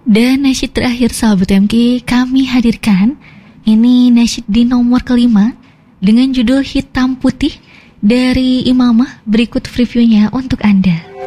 Dan nasyid terakhir sahabat MK kami hadirkan. Ini nasyid di nomor kelima dengan judul Hitam Putih dari Imamah. Berikut previewnya untuk Anda.